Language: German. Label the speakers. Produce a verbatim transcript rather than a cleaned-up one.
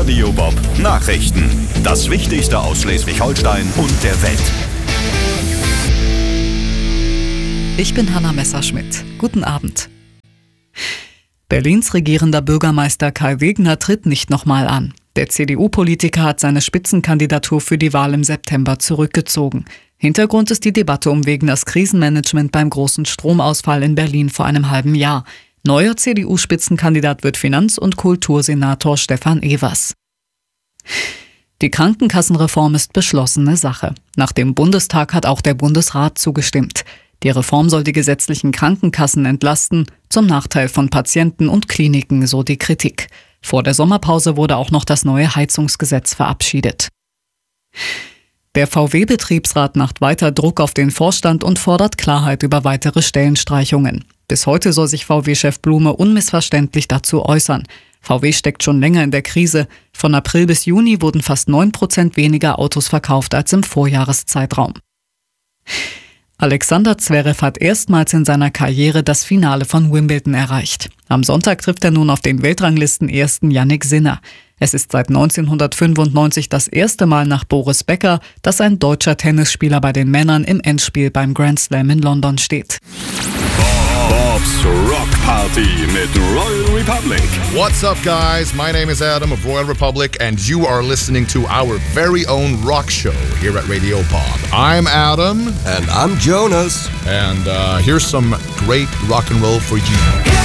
Speaker 1: Radio Bob Nachrichten. Das Wichtigste aus Schleswig-Holstein und der Welt.
Speaker 2: Ich bin Hanna Messerschmidt. Guten Abend. Berlins regierender Bürgermeister Kai Wegner tritt nicht nochmal an. Der C D U-Politiker hat seine Spitzenkandidatur für die Wahl im September zurückgezogen. Hintergrund ist die Debatte um Wegners Krisenmanagement beim großen Stromausfall in Berlin vor einem halben Jahr. Neuer C D U-Spitzenkandidat wird Finanz- und Kultursenator Stefan Evers. Die Krankenkassenreform ist beschlossene Sache. Nach dem Bundestag hat auch der Bundesrat zugestimmt. Die Reform soll die gesetzlichen Krankenkassen entlasten, zum Nachteil von Patienten und Kliniken, so die Kritik. Vor der Sommerpause wurde auch noch das neue Heizungsgesetz verabschiedet. Der V W-Betriebsrat macht weiter Druck auf den Vorstand und fordert Klarheit über weitere Stellenstreichungen. Bis heute soll sich V W-Chef Blume unmissverständlich dazu äußern. V W steckt schon länger in der Krise. Von April bis Juni wurden fast neun Prozent weniger Autos verkauft als im Vorjahreszeitraum. Alexander Zverev hat erstmals in seiner Karriere das Finale von Wimbledon erreicht. Am Sonntag trifft er nun auf den Weltranglisten-Ersten Jannik Sinner. Es ist seit neunzehnhundertfünfundneunzig das erste Mal nach Boris Becker, dass ein deutscher Tennisspieler bei den Männern im Endspiel beim Grand Slam in London steht.
Speaker 1: Bobs Rock Party mit Royal Republic.
Speaker 3: What's up, guys? My name is Adam of Royal Republic, and you are listening to our very own rock show here at Radio Bob. I'm Adam.
Speaker 4: And I'm Jonas.
Speaker 3: And uh, here's some great rock and roll for you.